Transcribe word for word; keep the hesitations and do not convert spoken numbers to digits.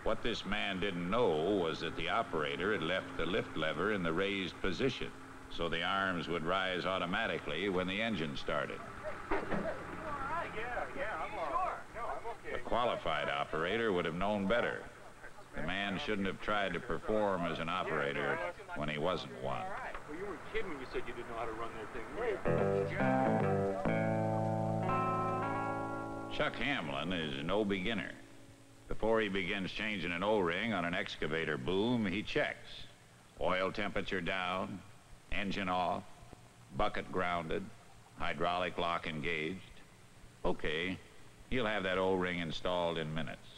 What this man didn't know was that the operator had left the lift lever in the raised position, so the arms would rise automatically when the engine started. The qualified operator would have known better. The man shouldn't have tried to perform as an operator when he wasn't one. Well, you weren't kidding when you said you didn't know how to run that thing. Chuck Hamlin is no beginner. Before he begins changing an O-ring on an excavator boom, he checks. Oil temperature down, engine off, bucket grounded, hydraulic lock engaged. Okay, he'll have that O-ring installed in minutes.